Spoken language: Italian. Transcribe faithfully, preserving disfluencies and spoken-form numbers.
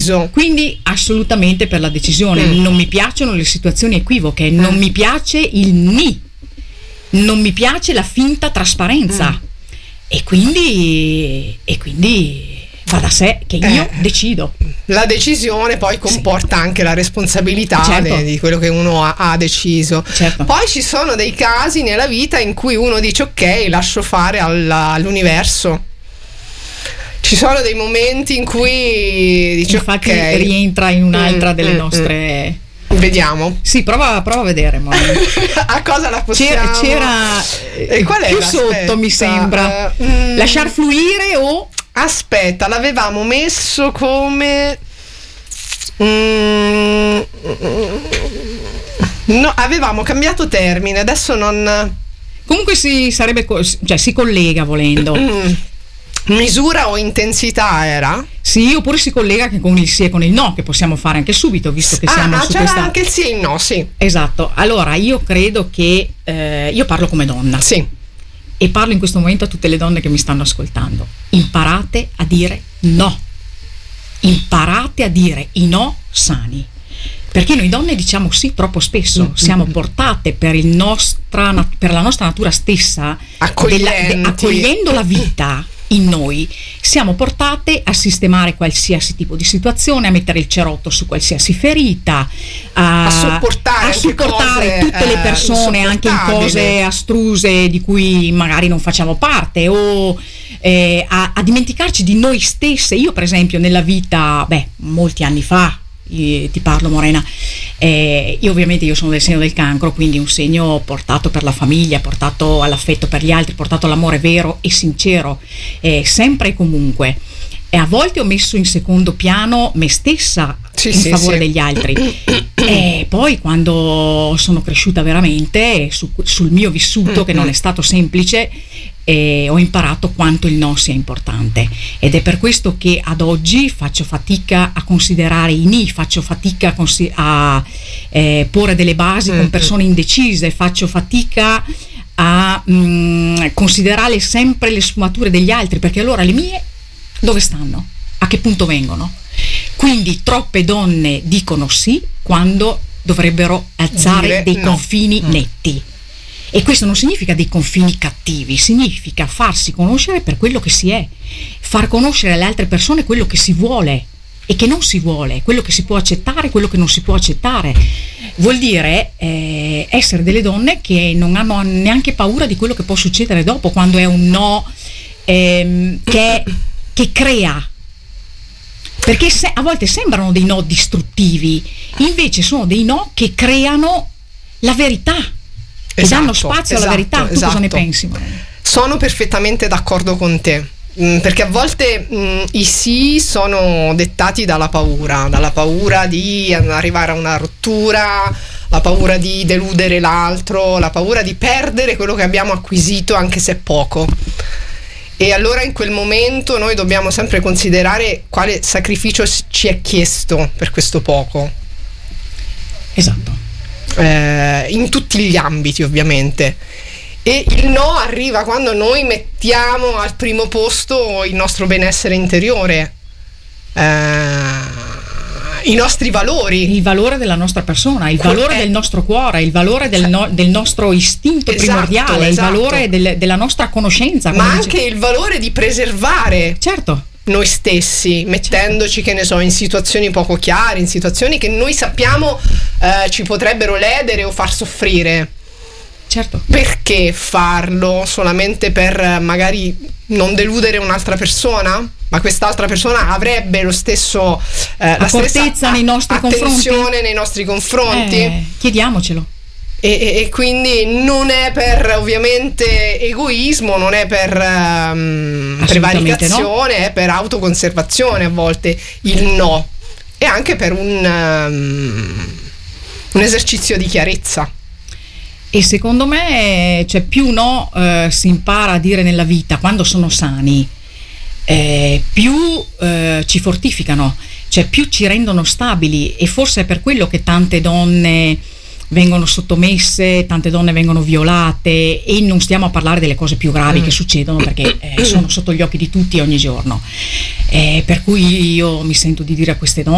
deciso. Quindi assolutamente per la decisione. Mm. Non mi piacciono le situazioni equivoche, non Mm. mi piace il ni, non mi piace la finta trasparenza. Mm. E quindi e quindi va da sé che io Eh. decido. La decisione poi comporta Sì. anche la responsabilità Certo. de- di quello che uno ha, ha deciso. Certo. Poi ci sono dei casi nella vita in cui uno dice ok, lascio fare alla- all'universo. Ci sono dei momenti in cui dice Infatti ok, rientra in un'altra Mm, delle mm, nostre. vediamo. Sì, prova, prova a vedere. Ma A cosa la c'era, possiamo c'era E qual più era? sotto, Aspetta, mi sembra. eh, mm, Lasciar fluire o Aspetta, l'avevamo messo come mm, no, avevamo cambiato termine, adesso non comunque si sarebbe co- cioè si collega volendo. mm, misura o intensità era? Sì, oppure si collega anche con il sì e con il no, che possiamo fare anche subito, visto che siamo ah, su c'era questa. anche il sì e il no, sì. Esatto. Allora, io credo che eh, io parlo come donna. Sì. E parlo in questo momento a tutte le donne che mi stanno ascoltando. Imparate a dire no. Imparate a dire i no sani. Perché noi donne diciamo sì troppo spesso, Mm-hmm. siamo portate per, il nostra, nat- per la nostra natura stessa, Accoglienti. della- de- accogliendo la vita in noi, siamo portate a sistemare qualsiasi tipo di situazione, a mettere il cerotto su qualsiasi ferita, a, A sopportare a anche supportare cose, tutte le eh, persone anche in insopportabili. cose astruse di cui magari non facciamo parte, o eh, a, a dimenticarci di noi stesse. Io per esempio nella vita, beh, molti anni fa, eh, ti parlo Morena, eh, io ovviamente io sono del segno del cancro, quindi un segno portato per la famiglia, portato all'affetto per gli altri, portato all'amore vero e sincero, eh, sempre e comunque. E a volte ho messo in secondo piano me stessa Sì, in sì, favore sì. degli altri. E poi quando sono cresciuta veramente su- sul mio vissuto, che non è stato semplice, eh, ho imparato quanto il no sia importante, ed è per questo che ad oggi faccio fatica a considerare i ni, faccio fatica a, consi- a eh, porre delle basi con persone indecise, faccio fatica a mh, considerare sempre le sfumature degli altri, perché allora le mie dove stanno? A che punto vengono? Quindi troppe donne dicono sì quando dovrebbero alzare Dire dei no. confini Mm. netti. E questo non significa dei confini cattivi, significa farsi conoscere per quello che si è, far conoscere alle altre persone quello che si vuole e che non si vuole, quello che si può accettare e quello che non si può accettare. Vuol dire eh, essere delle donne che non hanno neanche paura di quello che può succedere dopo, quando è un no ehm, che, che crea. Perché se, a volte sembrano dei no distruttivi, invece sono dei no che creano la verità, che Esatto, danno spazio alla esatto, verità. Tu esatto. cosa ne pensi, Morena? Sono perfettamente d'accordo con te, mm, perché a volte mm, i sì sono dettati dalla paura, dalla paura di arrivare a una rottura, la paura di deludere l'altro, la paura di perdere quello che abbiamo acquisito anche se poco. E allora in quel momento noi dobbiamo sempre considerare quale sacrificio ci è chiesto per questo poco. Esatto. Eh, in tutti gli ambiti ovviamente, e il no arriva quando noi mettiamo al primo posto il nostro benessere interiore, eh, i nostri valori, Il valore della nostra persona, il Quel- valore eh. del nostro cuore, il valore del, no- del nostro istinto Esatto, primordiale, il esatto. valore del- della nostra conoscenza, ma come dice- anche il valore di preservare certo. noi stessi, mettendoci, che ne so, in situazioni poco chiare, in situazioni che noi sappiamo eh, ci potrebbero ledere o far soffrire. Certo. Perché farlo? Solamente per eh, magari non deludere un'altra persona? Ma quest'altra persona avrebbe lo stesso eh, la Accortezza stessa nei nostri attenzione confronti? nei nostri confronti? Eh, chiediamocelo. E, e- e quindi non è per ovviamente egoismo, non è per ehm, Assolutamente prevaricazione, è per autoconservazione a volte il no, e anche per un, um, un esercizio di chiarezza. E secondo me, cioè, più no eh, si impara a dire nella vita quando sono sani, eh, più eh, ci fortificano, cioè più ci rendono stabili, e forse è per quello che tante donne vengono sottomesse, tante donne vengono violate, e non stiamo a parlare delle cose più gravi Mm. che succedono, perché eh, sono sotto gli occhi di tutti ogni giorno. Eh, per cui io mi sento di dire a queste donne